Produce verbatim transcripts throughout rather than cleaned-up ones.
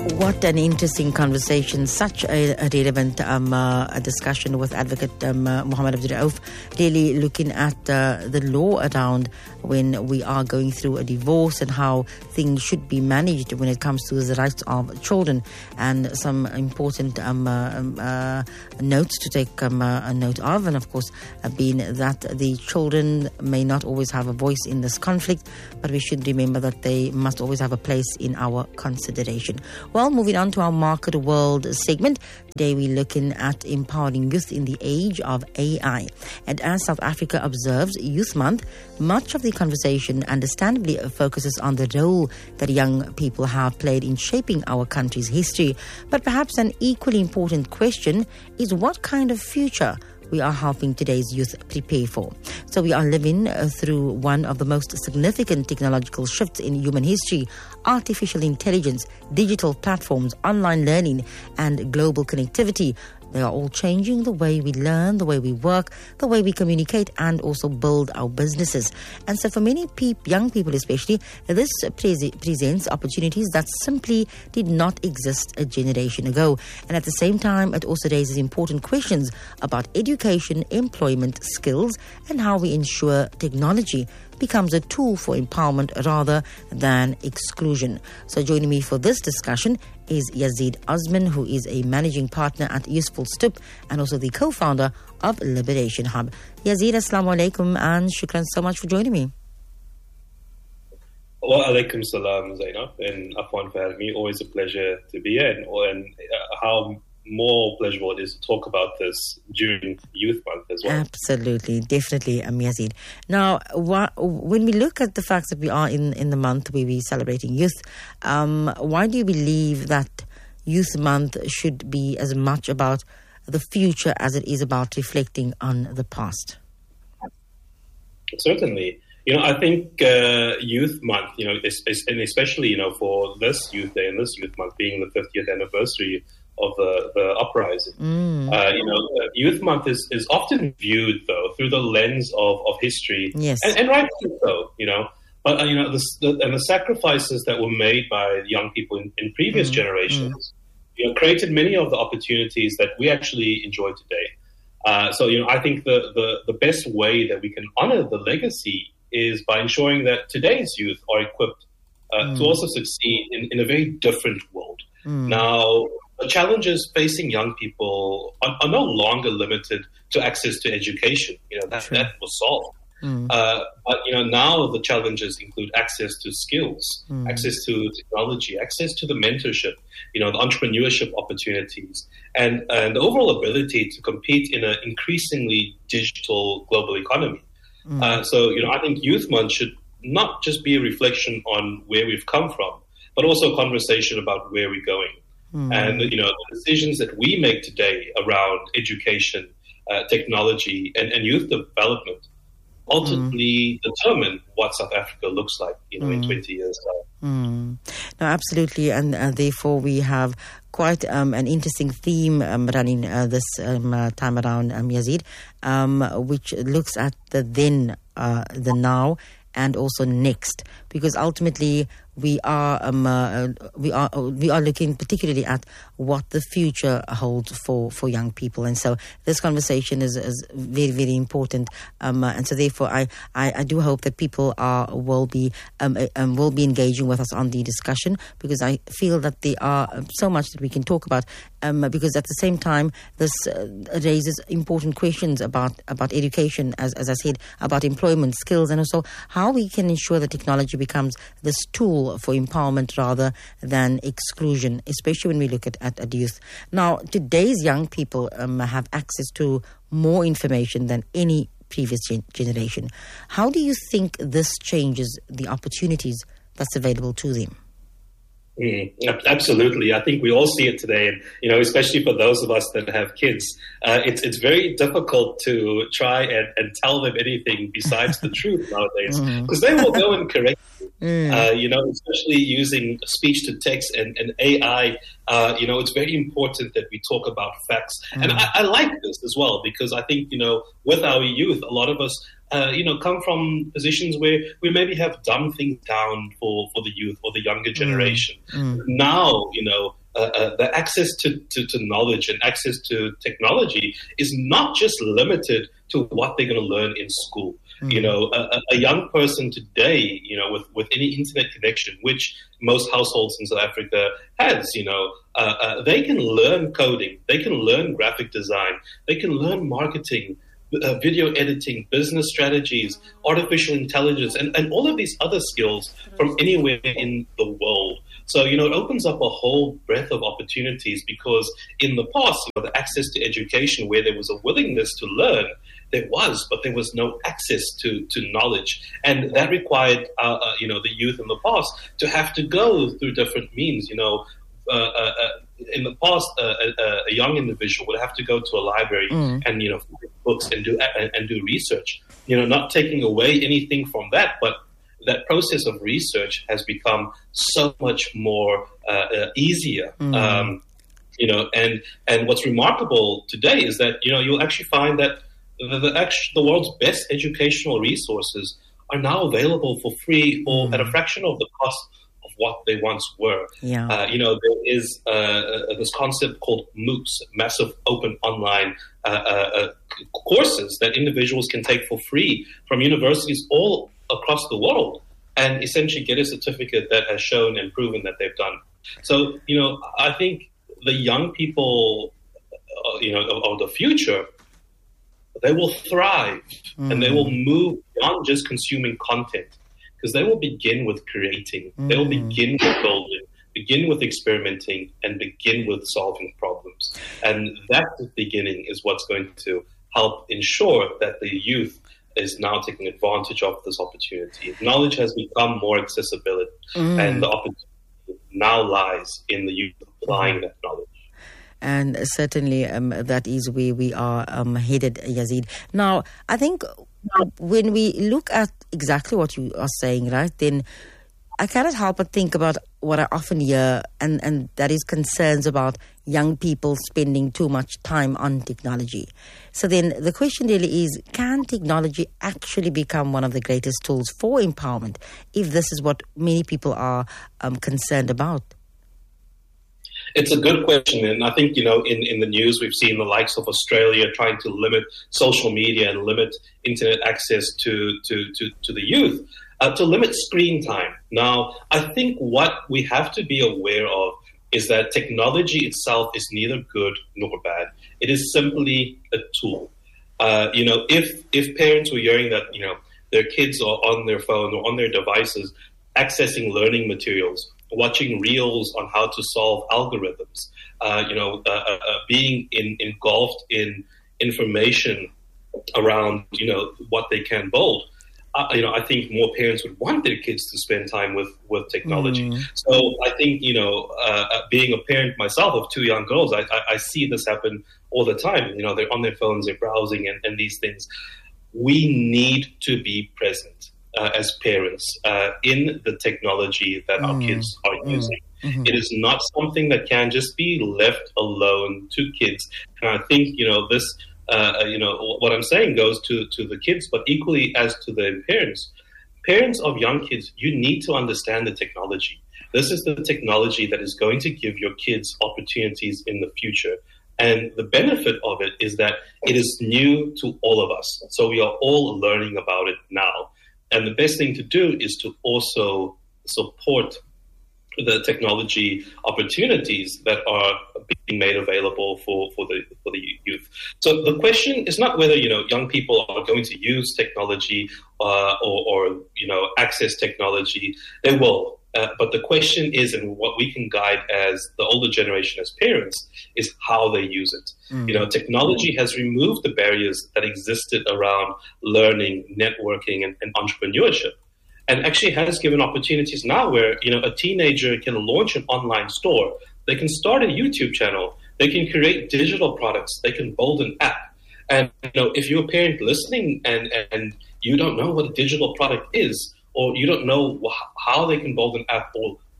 What an interesting conversation, such a, a relevant um, uh, a discussion with Advocate um, uh, Mohammed Abdul Rauf, really looking at uh, the law around when we are going through a divorce and how things should be managed when it comes to the rights of children, and some important um, uh, um, uh, notes to take um, uh, a note of, and of course uh, being that the children may not always have a voice in this conflict, but we should remember that they must always have a place in our consideration. Well, moving on to our Market World segment. Today we're looking at empowering youth in the age of A I. And as South Africa observes Youth Month, much of the conversation understandably focuses on the role that young people have played in shaping our country's history. But perhaps an equally important question is what kind of future we are helping today's youth prepare for. So we are living uh, through one of the most significant technological shifts in human history: artificial intelligence, digital platforms, online learning, and global connectivity. They are all changing the way we learn, the way we work, the way we communicate, and also build our businesses. And so for many pe- young people especially, this pre- presents opportunities that simply did not exist a generation ago. And at the same time, it also raises important questions about education, employment, skills, and how we ensure technology becomes a tool for empowerment rather than exclusion. So joining me for this discussion is Yazid Osman, who is a managing partner at Useful Stoop and also the co-founder of Liberation Hub. Yazid, assalamu alaikum, and shukran so much for joining me. Wa alaikum salam, Zainab, and Afwan for having me. Always a pleasure to be here, and, and uh, how more pleasurable it is to talk about this during Youth Month as well. Absolutely, definitely, um, Yazid. Now, wh- when we look at the fact that we are in, in the month where we're celebrating youth, um, why do you believe that Youth Month should be as much about the future as it is about reflecting on the past? Certainly. You know, I think uh, Youth Month, you know, is, is, and especially, you know, for this Youth Day and this Youth Month being the fiftieth anniversary of the, the uprising. Mm. Uh, you know, Youth Month is, is often viewed, though, through the lens of, of history. Yes. And, and rightly so, you know. But, uh, you know, the, the, and the sacrifices that were made by young people in, in previous mm. generations, mm. you know, created many of the opportunities that we actually enjoy today. Uh, so, you know, I think the, the, the best way that we can honor the legacy is by ensuring that today's youth are equipped uh, mm. to also succeed in, in a very different world. Mm. Now, the challenges facing young people are, are no longer limited to access to education. You know, that, sure. that was solved. Mm. Uh, but, you know, now the challenges include access to skills, mm. access to technology, access to the mentorship, you know, the entrepreneurship opportunities, and, and the overall ability to compete in an increasingly digital global economy. Mm. Uh, so, you know, I think Youth Month should not just be a reflection on where we've come from, but also a conversation about where we're going. Mm. And, you know, the decisions that we make today around education, uh, technology, and, and youth development ultimately mm. determine what South Africa looks like, you know, mm. in twenty years' time. Mm. No, absolutely. And uh, therefore we have quite um, an interesting theme um, running uh, this um, uh, time around, um, Yazid, um, which looks at the then, uh, the now, and also next, because ultimately we are um, uh, we are we are looking particularly at what the future holds for, for young people, and so this conversation is, is very very important, um, uh, and so therefore I, I, I do hope that people are will be um, uh, um, will be engaging with us on the discussion, because I feel that there are so much that we can talk about, um, because at the same time this uh, raises important questions about about education, as as I said, about employment, skills, and also how we can ensure that technology becomes this tool for empowerment rather than exclusion, especially when we look at, at, at youth. Now, today's young people um, have access to more information than any previous gen- generation. How do you think this changes the opportunities that's available to them? Mm, absolutely. I think we all see it today, and you know, especially for those of us that have kids, uh, it's it's very difficult to try and, and tell them anything besides the truth nowadays, because mm. they will go and correct you. Mm. Uh, you know, especially using speech to text and, and A I. Uh, you know, it's very important that we talk about facts, mm. and I, I like this as well, because I think, you know, with our youth, a lot of us uh, you know, come from positions where we maybe have dumbed things down for, for the youth or the younger generation. Mm. Mm. Now, you know, uh, uh, the access to, to, to knowledge and access to technology is not just limited to what they're going to learn in school. Mm. You know, a, a young person today, you know, with, with any internet connection, which most households in South Africa has, you know, uh, uh, they can learn coding, they can learn graphic design, they can learn marketing, uh, video editing, business strategies, artificial intelligence, and, and all of these other skills from anywhere in the world. So, you know, it opens up a whole breadth of opportunities, because in the past, you know, the access to education, where there was a willingness to learn, there was, but there was no access to, to knowledge. And that required, uh, uh, you know, the youth in the past to have to go through different means. You know, uh, uh, in the past, uh, a, a young individual would have to go to a library mm. and, you know, find books and do and, and do research. You know, not taking away anything from that, but that process of research has become so much more uh, uh, easier. Mm. Um, you know, and and what's remarkable today is that, you know, you'll actually find that the the, actual, the world's best educational resources are now available for free or mm. at a fraction of the cost of what they once were. Yeah. Uh, you know, there is uh, this concept called MOOCs, massive open online uh, uh, courses that individuals can take for free from universities all across the world, and essentially get a certificate that has shown and proven that they've done. So, you know, I think the young people, uh, you know, of, of the future, they will thrive mm. and they will move beyond just consuming content, because they will begin with creating, mm. they will begin with building, begin with experimenting, and begin with solving problems. And that beginning is what's going to help ensure that the youth is now taking advantage of this opportunity. Knowledge has become more accessible, mm. and the opportunity now lies in the youth applying that knowledge. And certainly um, that is where we are um, headed, Yazeed. Now, I think when we look at exactly what you are saying, right, then I cannot help but think about what I often hear, and, and that is concerns about young people spending too much time on technology. So then the question really is, can technology actually become one of the greatest tools for empowerment, if this is what many people are um, concerned about? It's a good question, and I think, you know, in, in the news we've seen the likes of Australia trying to limit social media and limit internet access to, to, to, to the youth, uh, to limit screen time. Now, I think what we have to be aware of is that technology itself is neither good nor bad. It is simply a tool. Uh, you know, if if parents were hearing that, you know, their kids are on their phone or on their devices accessing learning materials, watching reels on how to solve algorithms, uh, you know, uh, uh, being in, engulfed in information around, you know, what they can build. Uh, you know, I think more parents would want their kids to spend time with, with technology. Mm. So I think, you know, uh, being a parent myself of two young girls, I, I, I see this happen all the time. You know, they're on their phones, they're browsing and, and these things. We need to be present uh, as parents uh, in the technology that mm. our kids are mm. using. Mm-hmm. It is not something that can just be left alone to kids. And I think, you know, this... Uh, you know, what I'm saying goes to, to the kids, but equally as to the parents. Parents of young kids, you need to understand the technology. This is the technology that is going to give your kids opportunities in the future. And the benefit of it is that it is new to all of us. So we are all learning about it now. And the best thing to do is to also support the technology opportunities that are being made available for, for the for the youth. So the question is not whether, you know, young people are going to use technology uh, or, or, you know, access technology. They will. Uh, but the question is, and what we can guide as the older generation, as parents, is how they use it. Mm. You know, technology has removed the barriers that existed around learning, networking, and, and entrepreneurship. And actually has given opportunities now where, you know, a teenager can launch an online store. They can start a YouTube channel. They can create digital products. They can build an app. And, you know, if you're a parent listening and, and you don't know what a digital product is, or you don't know how they can build an app, or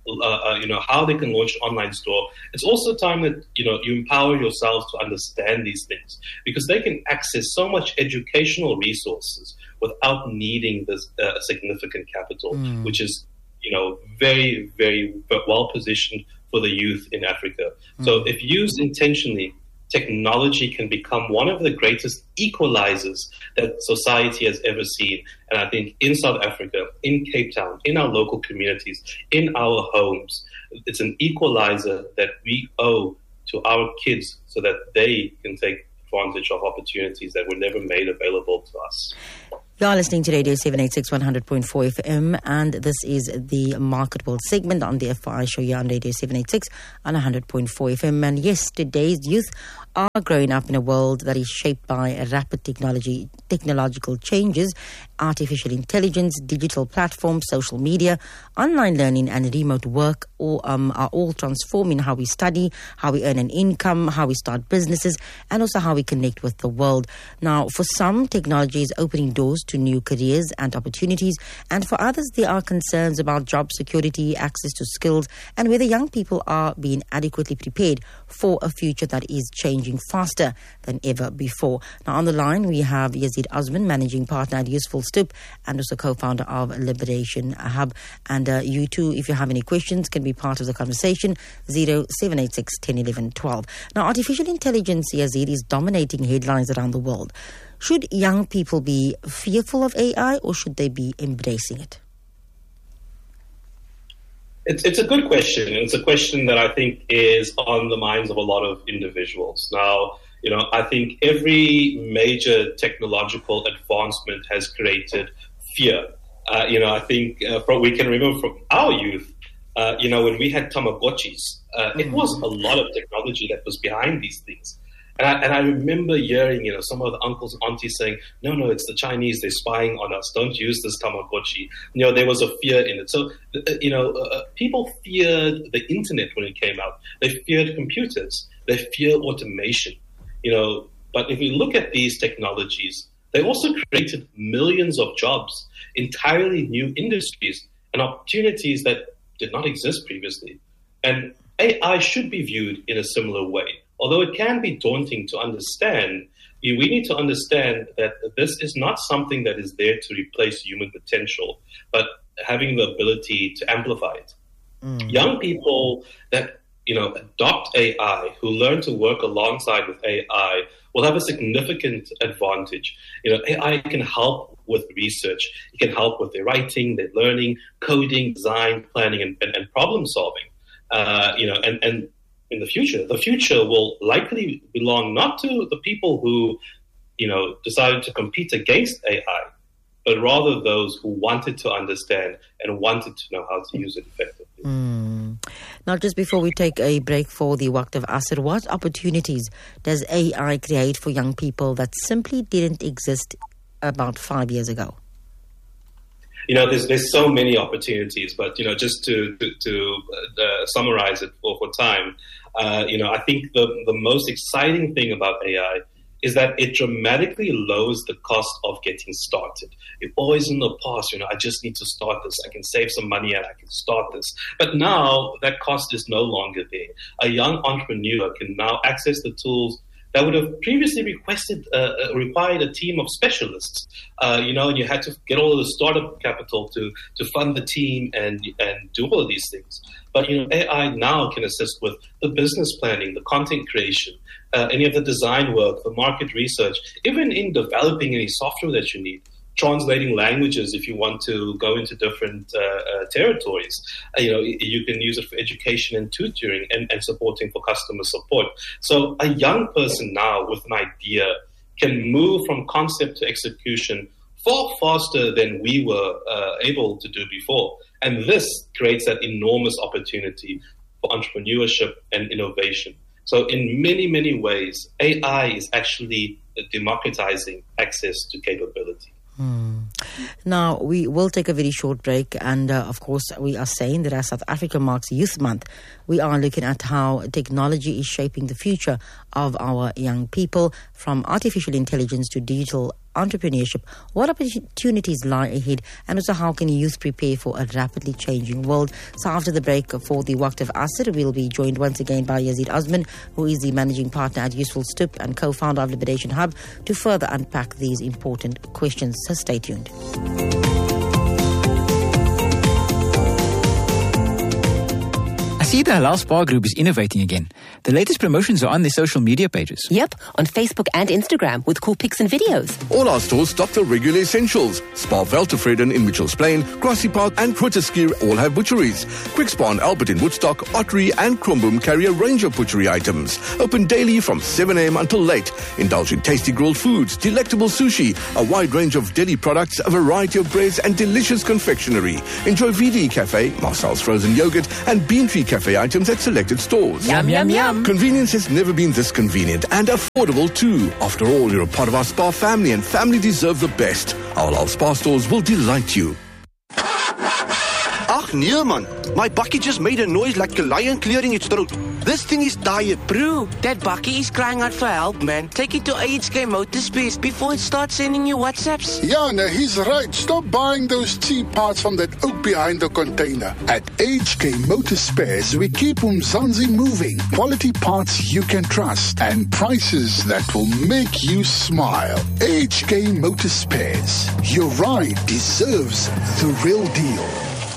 uh, uh, you know, how they can launch an online store. It's also time that, you know, you empower yourselves to understand these things, because they can access so much educational resources without needing this uh, significant capital, mm. which is, you know, very, very well positioned for the youth in Africa. Mm. So if used intentionally, technology can become one of the greatest equalizers that society has ever seen. And I think in South Africa, in Cape Town, in our local communities, in our homes, it's an equalizer that we owe to our kids so that they can take advantage of opportunities that were never made available to us. You are listening to Radio seven eighty-six, one hundred point four F M, and this is the Market World segment on the F I show here on Radio seven eighty-six on one hundred point four F M. And yes, today's youth are growing up in a world that is shaped by rapid technology, technological changes, artificial intelligence, digital platforms, social media, online learning, and remote work all, um, are all transforming how we study, how we earn an income, how we start businesses, and also how we connect with the world. Now, for some, technology is opening doors to new careers and opportunities, and for others, there are concerns about job security, access to skills, and whether young people are being adequately prepared for a future that is changing faster than ever before. Now, on the line, we have Yazid Osman, Managing Partner at Useful Stoop, and also co-founder of Liberation Hub. And uh, you too, if you have any questions, can be part of the conversation, zero seven eight six, one zero one one, one two. Now, artificial intelligence, Yazid, is dominating headlines around the world. Should young people be fearful of A I, or should they be embracing it? It's it's a good question, and it's a question that I think is on the minds of a lot of individuals. Now, you know, I think every major technological advancement has created fear. Uh, you know, I think uh, from, we can remember from our youth, uh, you know, when we had Tamagotchis, uh, mm-hmm. it was a lot of technology that was behind these things. And I, and I remember hearing, you know, some of the uncles and aunties saying, no, no, it's the Chinese, they're spying on us. Don't use this Tamagotchi. You know, there was a fear in it. So, uh, you know, uh, people feared the internet when it came out. They feared computers. They feared automation, you know. But if we look at these technologies, they also created millions of jobs, entirely new industries and opportunities that did not exist previously. And A I should be viewed in a similar way. Although it can be daunting to understand, we need to understand that this is not something that is there to replace human potential, but having the ability to amplify it. Mm. Young people that, you know, adopt A I, who learn to work alongside with A I, will have a significant advantage. You know, A I can help with research. It can help with their writing, their learning, coding, design, planning, and, and, and problem solving. Uh, you know, and, and in the future, the future will likely belong not to the people who, you know, decided to compete against A I, but rather those who wanted to understand and wanted to know how to use it effectively. Mm. Now, just before we take a break for the Waqt of Asr, what opportunities does A I create for young people that simply didn't exist about five years ago? You know, there's there's so many opportunities, but, you know, just to to, to uh, summarize it for, for time, uh, you know, I think the, the most exciting thing about A I is that it dramatically lowers the cost of getting started. It always in the past, you know, I just need to start this. I can save some money and I can start this. But now that cost is no longer there. A young entrepreneur can now access the tools that would have previously requested, uh, required a team of specialists, uh, you know, and you had to get all of the startup capital to, to fund the team and and do all of these things. But, you know, A I now can assist with the business planning, the content creation, uh, any of the design work, the market research, even in developing any software that you need. Translating languages if you want to go into different uh, uh, territories. Uh, you know, you can use it for education and tutoring and, and supporting for customer support. So a young person now with an idea can move from concept to execution far faster than we were uh, able to do before. And this creates that enormous opportunity for entrepreneurship and innovation. So in many, many ways, A I is actually democratizing access to capability. Hmm. Now, we will take a very short break, and uh, of course, we are saying that as South Africa marks Youth Month, we are looking at how technology is shaping the future of our young people, from artificial intelligence to digital entrepreneurship. What opportunities lie ahead, and also how can youth prepare for a rapidly changing world? So after the break for the Waqt of Asr, we'll be joined once again by Yazid Osman, who is the managing partner at Useful Stoop and co-founder of Liberation Hub, to further unpack these important questions. So stay tuned. I see the Halal Spa Group is innovating again. The latest promotions are on their social media pages. Yep, on Facebook and Instagram with cool pics and videos. All our stores stock the regular essentials. Spa Veltevreden in Mitchells Plain, Grassy Park and Grooteskier all have butcheries. Quick Spa and Albert in Woodstock, Ottery and Kromboom carry a range of butchery items. Open daily from seven a.m. until late. Indulge in tasty grilled foods, delectable sushi, a wide range of deli products, a variety of breads and delicious confectionery. Enjoy V D Cafe, Marcel's frozen yogurt and Bean Tree Cafe items at selected stores. Yum, yum, yum. Convenience has never been this convenient and affordable too. After all, you're a part of our Spa family and family deserve the best. Our Halal Spa stores will delight you. Ach nee man, my bakkie just made a noise like a lion clearing its throat. This thing is tired. Bro, that bakkie is crying out for help, man. Take it to H K Motorspares before it starts sending you WhatsApps. Yeah, no, he's right. Stop buying those cheap parts from that oak behind the container. At H K Motorspares, we keep Umzansi moving. Quality parts you can trust and prices that will make you smile. H K Motorspares. Your ride deserves the real deal.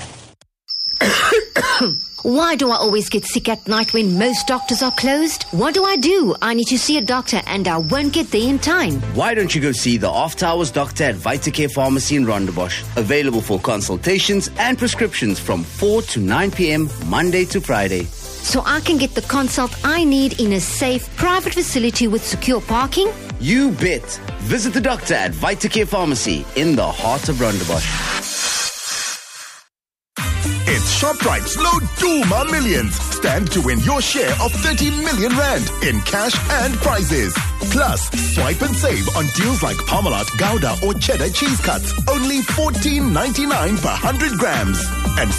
Why do I always get sick at night when most doctors are closed? What do I do? I need to see a doctor and I won't get there in time. Why don't you go see the After Hours doctor at Vitacare Pharmacy in Rondebosch? Available for consultations and prescriptions from four to nine p.m. Monday to Friday. So I can get the consult I need in a safe, private facility with secure parking? You bet. Visit the doctor at Vitacare Pharmacy in the heart of Rondebosch. It's ShopRite's Loduma Millions. Stand to win your share of thirty million rand in cash and prizes. Plus, swipe and save on deals like Parmalat, Gouda or Cheddar cheese cuts. Only fourteen ninety-nine per one hundred grams. And